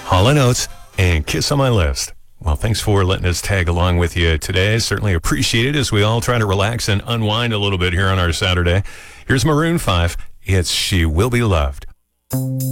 Hall & Oates and Kiss on My List. Well, thanks for letting us tag along with you today. Certainly appreciate it as we all try to relax and unwind a little bit here on our Saturday. Here's Maroon 5. It's She Will Be Loved.